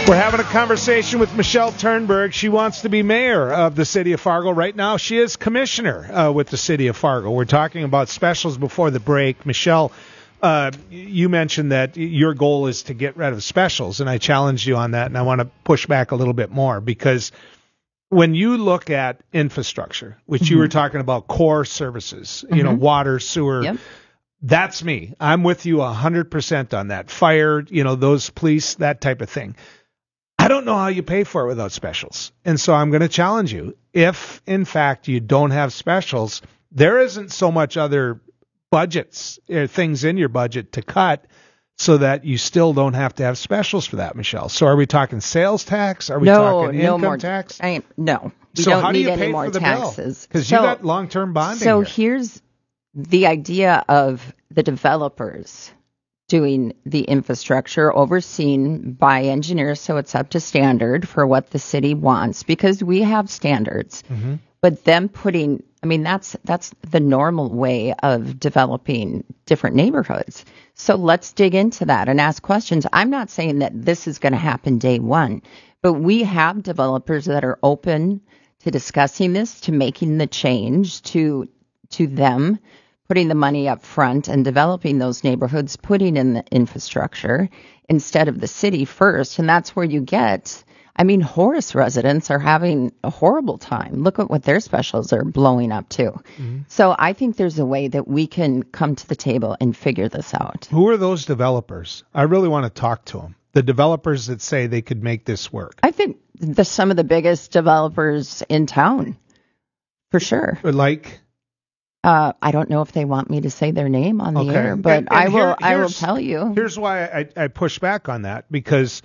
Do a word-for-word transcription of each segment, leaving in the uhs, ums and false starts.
We're having a conversation with Michelle Turnberg. She wants to be mayor of the city of Fargo. Right now, she is commissioner uh, with the city of Fargo. We're talking about specials before the break. Michelle, uh, you mentioned that your goal is to get rid of specials, and I challenged you on that, and I want to push back a little bit more because when you look at infrastructure, which mm-hmm. you were talking about core services, mm-hmm. you know, water, sewer, yep. That's me. I'm with you one hundred percent on that. Fire, you know, those police, that type of thing. I don't know how you pay for it without specials. And so I'm going to challenge you. If, in fact, you don't have specials, there isn't so much other budgets or things in your budget to cut so that you still don't have to have specials for that, Michelle. So are we talking sales tax? Are we no, talking no income more, tax? I, no. We so don't how do need you any pay more for the taxes. Because so, you got long-term bonding So here. here's the idea of the developers doing the infrastructure overseen by engineers, so it's up to standard for what the city wants because we have standards. Mm-hmm. But them putting, I mean, that's that's the normal way of developing different neighborhoods. So let's dig into that and ask questions. I'm not saying that this is going to happen day one, but we have developers that are open to discussing this, to making the change, to to them putting the money up front and developing those neighborhoods, putting in the infrastructure instead of the city first. And that's where you get, I mean, Horace residents are having a horrible time. Look at what their specials are blowing up to. Mm-hmm. So I think there's a way that we can come to the table and figure this out. Who are those developers? I really want to talk to them. The developers that say they could make this work. I think the, some of the biggest developers in town, for sure. Like? Uh, I don't know if they want me to say their name on the okay. air, but and, and I will. Here, I will tell you. Here's why I, I push back on that because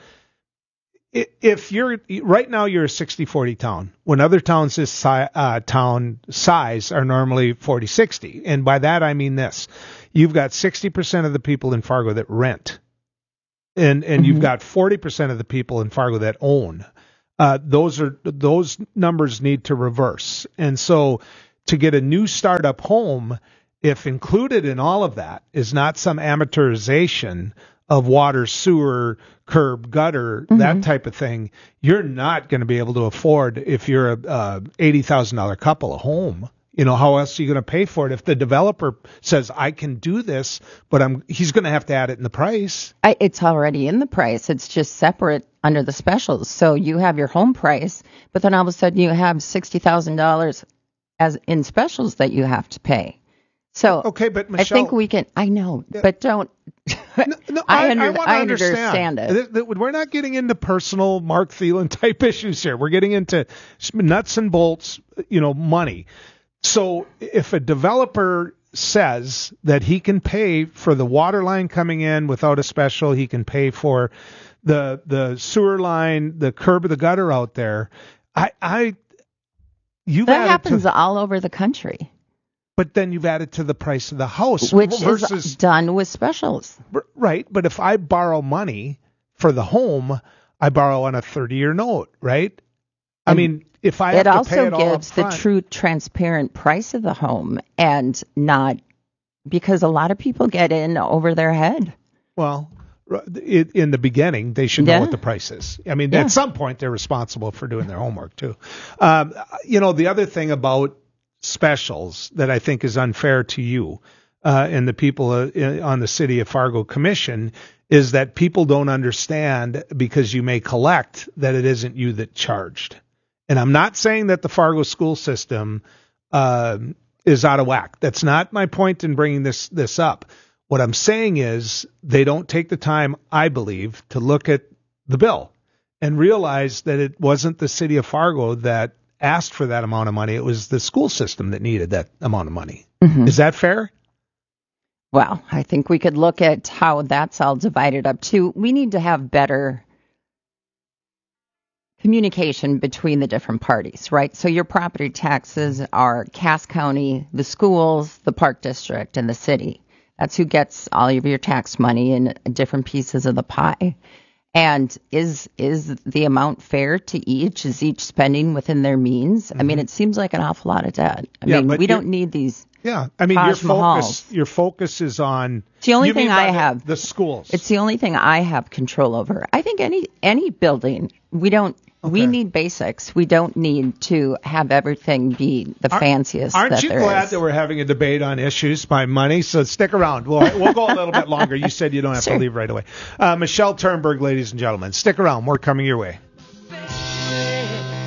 if you're right now you're a sixty forty town when other towns this si- uh, town size are normally forty sixty, and by that I mean this: you've got sixty percent of the people in Fargo that rent, and and mm-hmm. you've got forty percent of the people in Fargo that own. Uh, those are those numbers need to reverse, and so. To get a new startup home, if included in all of that is not some amateurization of water, sewer, curb, gutter, mm-hmm. that type of thing, you're not going to be able to afford, if you're a uh, eighty thousand dollars couple, a home. You know, how else are you going to pay for it? If the developer says, I can do this, but I'm, he's going to have to add it in the price. I, it's already in the price. It's just separate under the specials. So you have your home price, but then all of a sudden you have sixty thousand dollars as in specials that you have to pay. So okay, but Michelle, I think we can. I know, yeah, but don't. no, no, I, I, under, I, want to I understand. understand it. We're not getting into personal Mark Thielen type issues here. We're getting into nuts and bolts, you know, money. So if a developer says that he can pay for the water line coming in without a special, he can pay for the the sewer line, the curb, the gutter out there. I. I You've that happens to, all over the country. But then you've added to the price of the house. Which versus, is done with specials. Right. But if I borrow money for the home, I borrow on a thirty-year note, right? I and mean, if I have to pay it all up front. It also gives the true transparent price of the home and not because a lot of people get in over their head. Well, in the beginning, they should know yeah. what the price is. I mean, yeah. at some point, they're responsible for doing their homework, too. Um, you know, the other thing about specials that I think is unfair to you uh, and the people uh, on the City of Fargo Commission is that people don't understand because you may collect that it isn't you that charged. And I'm not saying that the Fargo school system uh, is out of whack. That's not my point in bringing this this up. What I'm saying is they don't take the time, I believe, to look at the bill and realize that it wasn't the city of Fargo that asked for that amount of money. It was the school system that needed that amount of money. Mm-hmm. Is that fair? Well, I think we could look at how that's all divided up too. We need to have better communication between the different parties, right? So your property taxes are Cass County, the schools, the park district, and the city. That's who gets all of your tax money in different pieces of the pie. And is is the amount fair to each? Is each spending within their means? Mm-hmm. I mean, it seems like an awful lot of debt. I yeah, mean, we you, don't need these Yeah, I mean, Taj your focus, Mahals. your focus is on. It's the only you thing mean by I the, have. the schools. It's the only thing I have control over. I think any any building, we don't. We Okay. need basics. We don't need to have everything be the Aren't- fanciest Aren't that you there glad is. that we're having a debate on issues by money? So stick around. We'll, we'll go a little bit longer. You said you don't have Sure. to leave right away. Uh, Michelle Turnberg, ladies and gentlemen. Stick around. More coming your way.